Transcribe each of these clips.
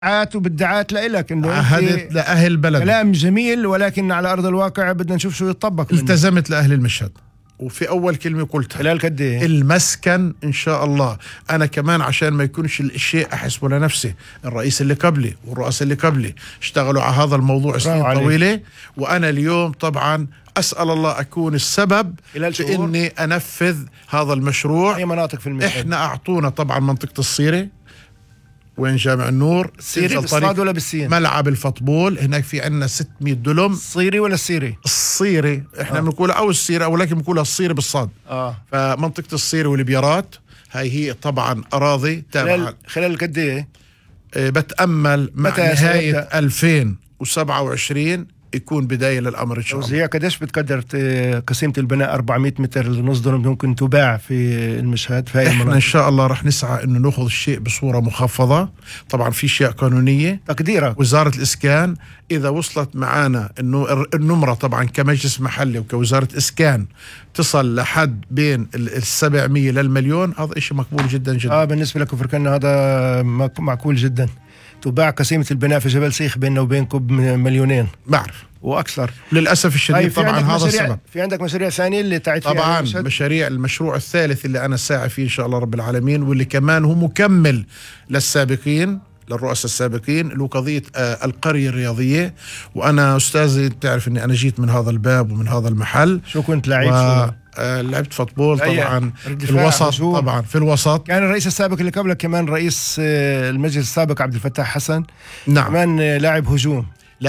عات وبدعات لإلك إنه عهدت لأهل بلد، كلام جميل، ولكن على أرض الواقع بدنا نشوف شو يطبق. التزمت لأهل المشهد، وفي أول كلمة قلتها خلال قد إيه؟ المسكن إن شاء الله. أنا كمان عشان ما يكونش الشيء أحسبه لنفسي، الرئيس اللي قبلي والرؤساء اللي قبلي اشتغلوا على هذا الموضوع سنين طويلة، وأنا اليوم طبعا أسأل الله أكون السبب في إني أنفذ هذا المشروع. أي مناطق في المشهد؟ إحنا أعطونا طبعا منطقة الصيرة، وين جامع النور، الصيري بالصاد ولا بالسين؟ ملعب الفطبول هناك في عنا 600 دلم. الصيري ولا السيري؟ الصيري احنا بنقولها او الصيرة، ولكن بنقولها الصيري بالصاد. فمنطقة الصيري والبيارات هي طبعا اراضي تابعة. خلال قد ايه؟ بتأمل مع نهاية 2027 يكون بداية للأمر إن شاء الله. هي قديش بتقدر قسيمة البناء 400 متر نص دونم ممكن تباع في المشهد؟ في احنا إن شاء الله رح نسعى إنه نأخذ الشيء بصورة مخفضة. طبعا في أشياء قانونية تقديرك وزارة الإسكان إذا وصلت معانا إنه النمرة طبعا كمجلس محلي وكوزارة إسكان تصل لحد بين 700 للمليون، هذا إشي مقبول جدا جدا. بالنسبة لكفر كنا هذا معقول جدا. تباع قسيمة البناء في جبل سيخ بيننا وبينكم مليونين بعرف واكثر للاسف الشديد. طبعا هذا السبب. في عندك مشاريع ثانيه اللي تعيد فيها طبعا المشروع الثالث اللي انا ساعي فيه ان شاء الله رب العالمين، واللي كمان هو مكمل للسابقين للرؤساء السابقين، اللي هو قضيه القريه الرياضيه. وانا استاذي تعرف اني انا جيت من هذا الباب ومن هذا المحل. شو كنت لعيب؟ لعبت فوتبول طبعا في الوسط. طبعا في الوسط كان الرئيس السابق اللي قبلك كمان رئيس المجلس السابق عبد الفتاح حسن. نعم. كمان لاعب هجوم.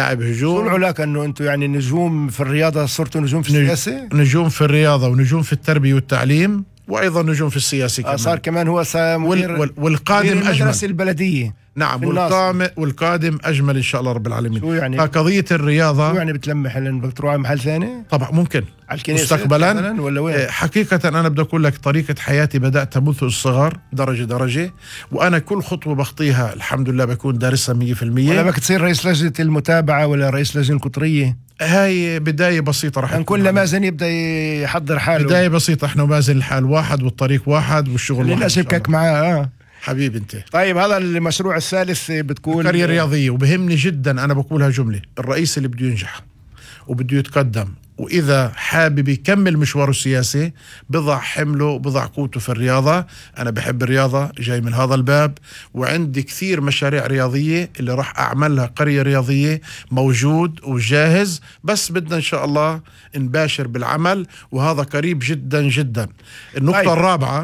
شو العلاقة انه انتم يعني نجوم في الرياضة، صرتوا نجوم في السياسة؟ نجوم في الرياضة ونجوم في التربية والتعليم، وايضا نجوم في السياسة كمان. صار كمان هو والقادم اجمل. المدرسة البلدية. نعم. والقادم اجمل ان شاء الله رب العالمين. شو يعني فقضية الرياضة شو يعني بتلمح ان بدك تروح على محل ثاني؟ طبعا ممكن على الكنيسة مستقبلا ولا وين؟ حقيقة انا بدي اقول لك طريقة حياتي بدأتها منذ الصغر درجة، وانا كل خطوة بخطيها الحمد لله بكون دارسها 100%. ولا بدك تصير رئيس لجنة المتابعة ولا رئيس لجنة القطرية؟ هاي بداية بسيطة راح يعني كل مازن يبدأ يحضر حاله. بداية بسيطة، احنا مازن الحال واحد والطريق واحد والشغل واحد. للأسف معاه حبيبي انت. طيب هذا المشروع الثالث بتقول القرية الرياضية، وبهمني جدا انا بقولها جملة، الرئيس اللي بده ينجح وبده يتقدم وإذا حابب يكمل مشواره السياسي بضع حمله وبضع قوته في الرياضة. أنا بحب الرياضة، جاي من هذا الباب، وعندي كثير مشاريع رياضية اللي راح أعملها قرية رياضية، موجود وجاهز، بس بدنا إن شاء الله نباشر بالعمل، وهذا قريب جدا جدا. النقطة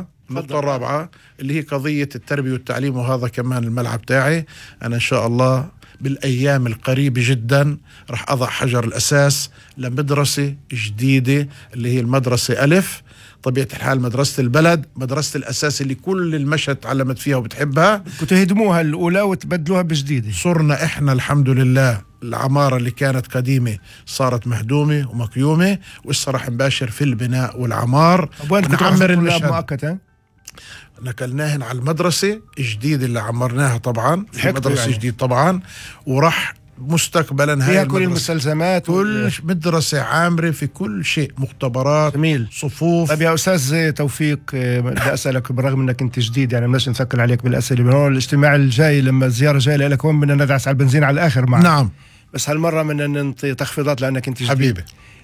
الرابعة اللي هي قضية التربية والتعليم، وهذا كمان الملعب تاعي. أنا إن شاء الله بالأيام القريبة جدا رح أضع حجر الأساس لمدرسة جديدة اللي هي المدرسة ألف. طبيعة الحال مدرسة البلد، مدرسة الأساس اللي كل المشهد تعلمت فيها وبتحبها. كنتوا تهدموها الأولى وتبدلوها بجديدة. صرنا إحنا الحمد لله العمارة اللي كانت قديمة صارت مهدومة ومقيومة، وإسا رح نباشر في البناء والعمار. نعمر المشهد. نقلناهن على المدرسة الجديدة اللي عمرناها طبعا في مدرسة يعني جديد طبعا، ورح مستقبلا فيها كل المستلزمات، كل مدرسة عامرة في كل شيء، مختبرات، جميل. صفوف. طيب يا أستاذ توفيق، بدي أسألك بالرغم أنك أنت جديد يعني بدناش نثقل عليك بالأسئلة، من هون الاجتماع الجاي لما الزيارة جاية لك هون بدنا ندعس على البنزين على الآخر معك. نعم. بس هالمرة بدنا ننطي تخفيضات لأنك أنت جديد حبيبي.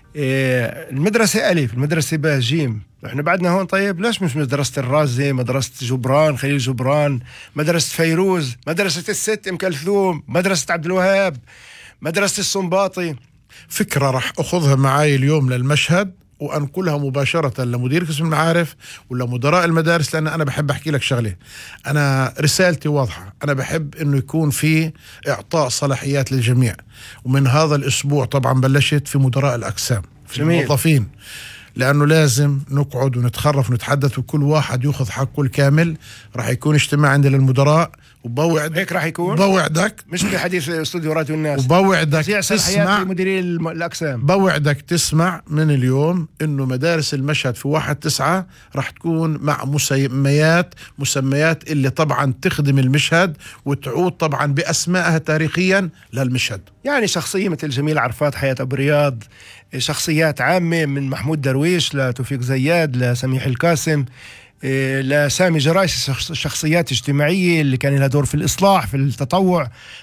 المدرسة ألف، المدرسة باء جيم، احنا بعدنا هون. طيب ليش مش مدرسة الرازي، مدرسة جبران، خليل جبران، مدرسة فيروز، مدرسة الست ام كلثوم، مدرسة عبد الوهاب، مدرسة الصنباطي؟ فكرة رح أخذها معي اليوم للمشهد وأنقلها مباشرة لمدير قسم المعارف ولا مدراء المدارس، لأن أنا بحب أحكي لك شغلة. أنا رسالتي واضحة، أنا بحب أنه يكون في إعطاء صلاحيات للجميع، ومن هذا الأسبوع طبعا بلشت في مدراء الأقسام، في الموظفين، لأنه لازم نقعد ونتخرف ونتحدث وكل واحد يأخذ حقه الكامل. راح يكون اجتماع عندي للمدراء، وبوعد هيك راح يكون، بوعدك مش بحديث استوديو راديو الناس، وبوعدك تسمع مديري الأقسام، بوعدك تسمع من اليوم إنه مدارس المشهد في 1/9 راح تكون مع مسميات اللي طبعا تخدم المشهد وتعود طبعا بأسمائها تاريخيا للمشهد. يعني شخصية مثل جميل عرفات، حياة أبو رياض، شخصيات عامة من محمود درويش لتوفيق زياد لسميح القاسم، لسامي جرايسي، شخصيات اجتماعية اللي كان لها دور في الإصلاح في التطوع.